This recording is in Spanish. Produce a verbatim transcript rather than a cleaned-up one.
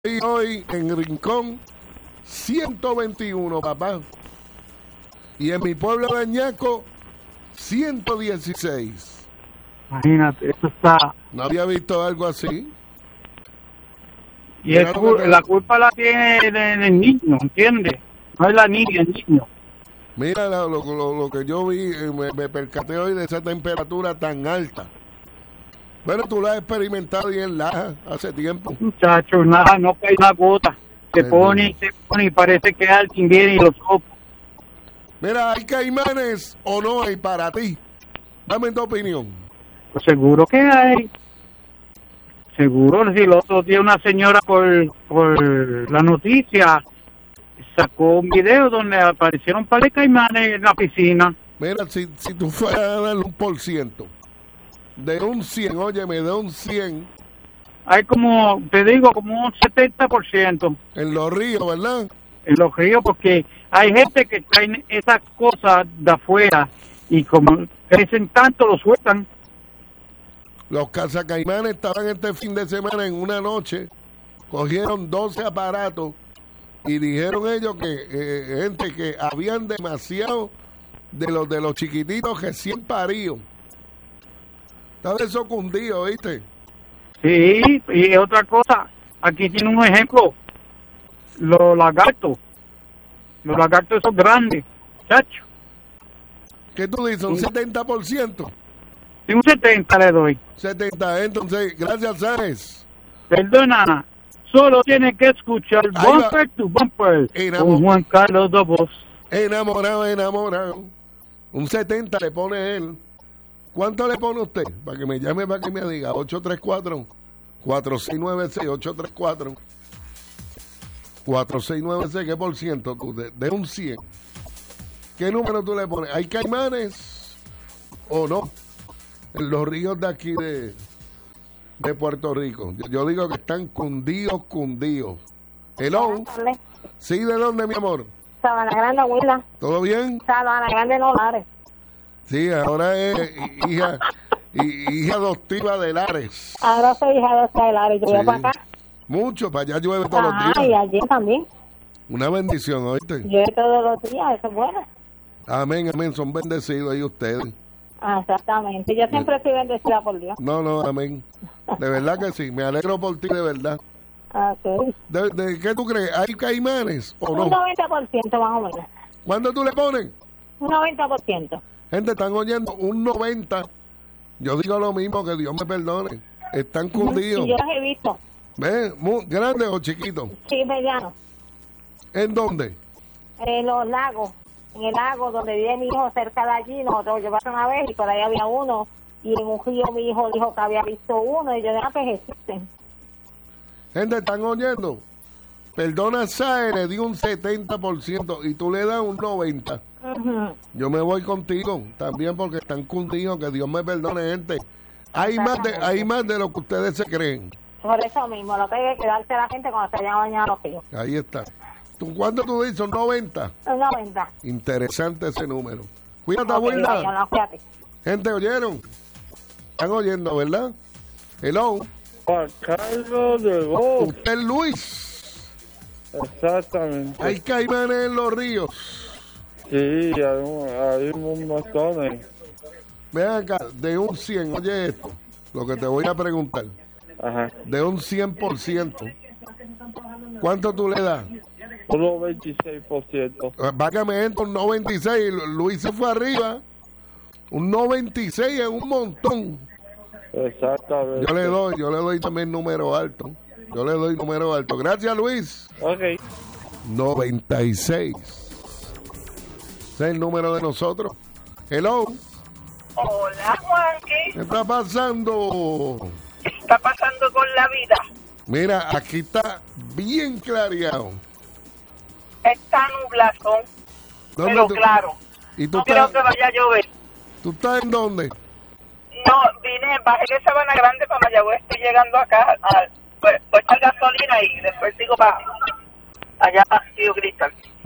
Y hoy en Rincón ciento veintiuno, papá. Y en mi pueblo de Añaco ciento dieciséis. Imagínate, eso está... No había visto algo así. Y es cu- la culpa la tiene el, el niño, ¿entiendes? No es la niña, el niño. Mira lo, lo, lo que yo vi, eh, me, me percaté hoy de esa temperatura tan alta. Bueno, tú la has experimentado y en Laja hace tiempo. Muchachos, nada, no cae una gota. Se pone, se pone y parece que alguien viene y los sopla. Mira, ¿hay caimanes o no hay para ti? Dame tu opinión. Pues seguro que hay. Seguro, si el otro día una señora por, por la noticia sacó un video donde aparecieron un par de caimanes en la piscina. Mira, si, si tú fueras a darle un por ciento, de un cien, óyeme, de un cien. Hay como, te digo, como un setenta por ciento. En los ríos, ¿verdad? En los ríos, porque hay gente que traen esas cosas de afuera y como crecen tanto, lo sueltan. Los cazacaimanes estaban este fin de semana en una noche, cogieron doce aparatos y dijeron ellos que, eh, gente, que habían demasiado de los de los chiquititos recién paridos. Estaba eso cundido, ¿viste? Sí, y otra cosa, aquí tiene un ejemplo, los lagartos, los lagartos esos grandes, chacho. ¿Qué tú dices? ¿Un setenta por ciento? Sí, un setenta le doy. setenta, entonces, gracias, Sáenz. Perdona, solo tiene que escuchar Ahí Bumper va. to Bumper Enamo- con Juan Carlos Dobos. Enamorado, enamorado. Un setenta le pone él. ¿Cuánto le pone usted? Para que me llame, para que me diga. ocho tres cuatro, cuatro seis nueve seis, ocho tres cuatro, cuatro seis nueve seis. ¿Qué por ciento tú? De, de un cien. ¿Qué número tú le pones? ¿Hay caimanes o no? En los ríos de aquí de, de Puerto Rico. Yo, yo digo que están cundidos, cundidos. Hello. Sí, ¿de dónde, mi amor? Sabana Grande, Huila. ¿Todo bien? Sabana Grande, Nolares. Sí, ahora es hija, hija adoptiva de Lares. Ahora soy hija de Oscar Lares. Yo voy Sí. para acá. Mucho, para allá llueve todos Ajá, los y días. allí también. Una bendición, ¿oíste? Llueve todos los días, eso es bueno. Amén, amén, son bendecidos ahí ustedes. Ah, exactamente. Yo siempre estoy bendecida por Dios. No, no, amén. De verdad que sí, me alegro por ti, de verdad. Ah, sí. ¿De, de qué tú crees? ¿Hay caimanes o Un no? noventa por ciento más o menos. ¿Cuándo tú le pones? Un noventa por ciento. Gente, están oyendo un noventa. Yo digo lo mismo, que Dios me perdone. Están cundidos. Y yo los he visto. ¿Ves? Muy grandes o chiquitos. Sí, mediano. ¿En dónde? En los lagos. En el lago donde vive mi hijo cerca de allí. Nosotros lo llevaron una vez y por ahí había uno. Y en un río mi hijo dijo que había visto uno. Y yo dije, ah, pues existen. Gente, ¿están oyendo? Perdona, Sae, le di un setenta por ciento y tú le das un noventa por ciento. Uh-huh. Yo me voy contigo también porque están cundidos, que Dios me perdone, gente. Hay más de hay más de lo que ustedes se creen. Por eso mismo, lo que hay que darse a la gente cuando se vayan a bañar los ríos. Ahí está. ¿Tú, ¿Cuánto tú dices? noventa. Un noventa. Interesante ese número. Cuídate, Ok, abuela. vaya, no, cuídate. Gente, ¿oyeron? Están oyendo, ¿verdad? Hello. Juan Carlos de Voz. Usted es Luis. Exactamente. Hay caimanes en los ríos. Sí, hay, un- hay un montón. Ven acá, de un cien, oye esto, lo que te voy a preguntar. Ajá. De un cien por ciento, ¿cuánto tú le das? Solo veintiséis por ciento. Vágame esto, un noventa y seis. Luis se fue arriba. Un noventa y seis es un montón. Exactamente. Yo le doy, yo le doy también número alto. Yo le doy número alto. Gracias, Luis. Ok. noventa y seis. Ese es el número de nosotros. Hello. Hola, Juanqui. ¿Qué está pasando? ¿Qué está pasando con la vida? Mira, aquí está bien clareado. Está nublazón, ¿Dónde pero tú- claro. ¿Y tú No creo estás, que vaya a llover. tú estás en dónde? No, vine, bajé de Sabana Grande para Mayagüez, estoy llegando acá, a, pues, pues echar gasolina y después sigo para allá a Río Cristal.